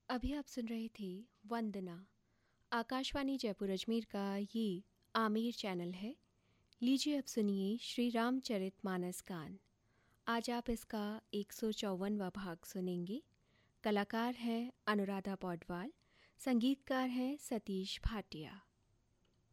अभी आप सुन रहे थे वंदना। आकाशवाणी जयपुर अजमेर का ये आमिर चैनल है। लीजिए अब सुनिए श्री रामचरितमानस गान। आज आप इसका 154वां भाग सुनेंगे। कलाकार हैं अनुराधा पौडवाल, संगीतकार हैं सतीश भाटिया।